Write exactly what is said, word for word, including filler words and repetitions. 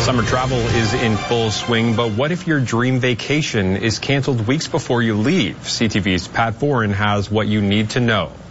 Summer travel is in full swing, but what if your dream vacation is canceled weeks before you leave? C T V's Pat Foran has what you need to know.